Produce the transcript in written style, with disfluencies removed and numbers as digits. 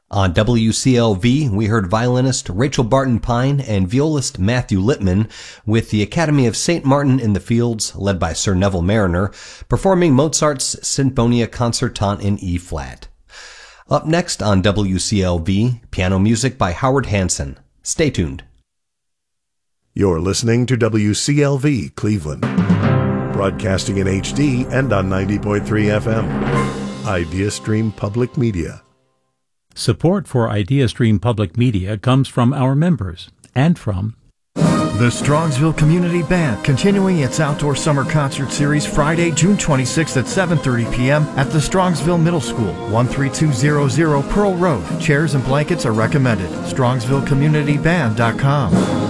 On WCLV, we heard violinist Rachel Barton Pine and violist Matthew Littman with the Academy of St. Martin in the Fields, led by Sir Neville Mariner, performing Mozart's Sinfonia Concertante in E-flat. Up next on WCLV, piano music by Howard Hanson. Stay tuned. You're listening to WCLV Cleveland, broadcasting in HD and on 90.3 FM. IdeaStream Public Media. Support for IdeaStream Public Media comes from our members and from the Strongsville Community Band, continuing its outdoor summer concert series Friday, June 26th at 7:30 p.m. at the Strongsville Middle School, 13200 Pearl Road. Chairs and blankets are recommended. StrongsvilleCommunityBand.com.